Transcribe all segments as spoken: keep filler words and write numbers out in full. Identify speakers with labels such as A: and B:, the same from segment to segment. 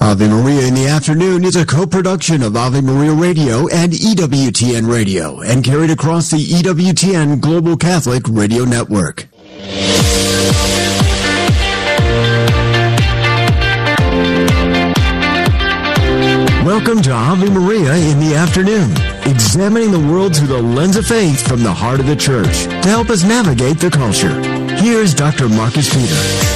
A: Ave Maria in the Afternoon is a co-production of Ave Maria Radio and E W T N Radio and carried across the E W T N Global Catholic Radio Network. Welcome to Ave Maria in the Afternoon, examining the world through the lens of faith from the heart of the Church to help us navigate the culture. Here's Doctor Marcus Peter.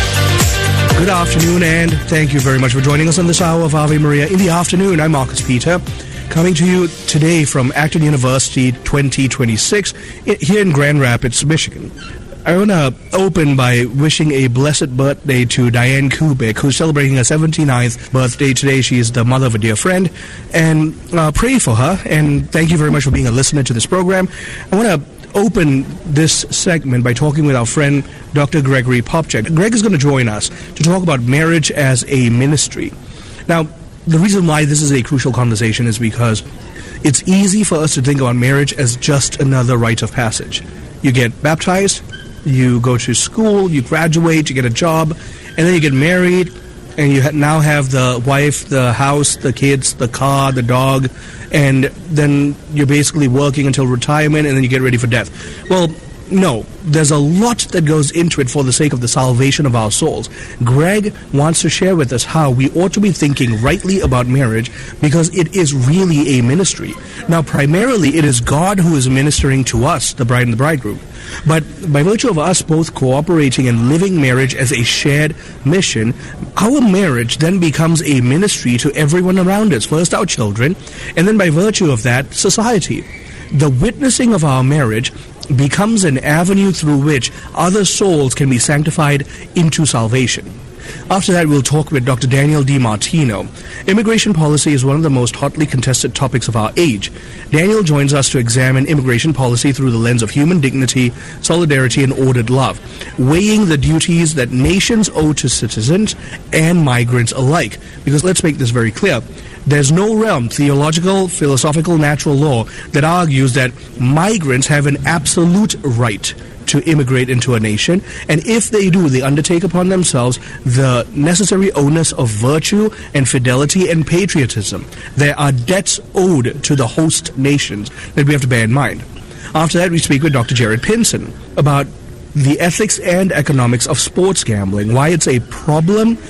B: Good afternoon, and thank you very much for joining us on this hour of Ave Maria in the Afternoon. I'm Marcus Peter, coming to you today from Acton University twenty twenty-six here in Grand Rapids, Michigan. I want to open by wishing a blessed birthday to Diane Kubik, who's celebrating her seventy-ninth birthday today. She is the mother of a dear friend, and uh, pray for her, and thank you very much for being a listener to this program. I want to open this segment by talking with our friend Doctor Gregory Popcak. Greg is going to join us to talk about marriage as a ministry. Now, the reason why this is a crucial conversation is because it's easy for us to think about marriage as just another rite of passage. You get baptized, you go to school, you graduate, you get a job, and then you get married, and you ha- now have the wife, the house, the kids, the car, the dog, and then you're basically working until retirement, and then you get ready for death. Well, no, there's a lot that goes into it for the sake of the salvation of our souls. Greg wants to share with us how we ought to be thinking rightly about marriage, because it is really a ministry. Now, primarily, it is God who is ministering to us, the bride and the bridegroom. But by virtue of us both cooperating and living marriage as a shared mission, our marriage then becomes a ministry to everyone around us. First, our children, and then by virtue of that, society. The witnessing of our marriage becomes an avenue through which other souls can be sanctified into salvation. After that, we'll talk with Doctor Daniel DiMartino. Immigration policy is one of the most hotly contested topics of our age. Daniel joins us to examine immigration policy through the lens of human dignity, solidarity, and ordered love, weighing the duties that nations owe to citizens and migrants alike. Because let's make this very clear. There's no realm, theological, philosophical, natural law, that argues that migrants have an absolute right to immigrate into a nation, and if they do, they undertake upon themselves the necessary onus of virtue and fidelity and patriotism. There are debts owed to the host nations that we have to bear in mind. After that, we speak with Doctor Jared Pinson about the ethics and economics of sports gambling, why it's a problem